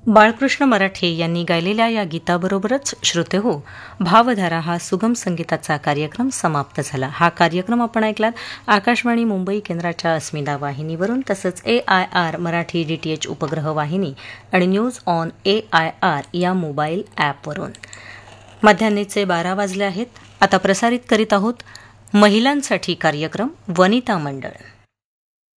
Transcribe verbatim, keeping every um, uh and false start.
बाळकृष्ण मराठे यांनी गायलेल्या या गीताबरोबरच श्रोते हो भावधारा हा सुगम संगीताचा कार्यक्रम समाप्त झाला. हा कार्यक्रम आपण ऐकलात आकाशवाणी मुंबई केंद्राच्या अस्मिता वाहिनीवरून, तसंच ए आय आर मराठी डीटीएच उपग्रह वाहिनी आणि news on A I R या मोबाईल ॲपवरून. मध्यान्हीचे बारा वाजले आहेत. आता प्रसारित करीत आहोत महिलांसाठी कार्यक्रम वनिता मंडळ.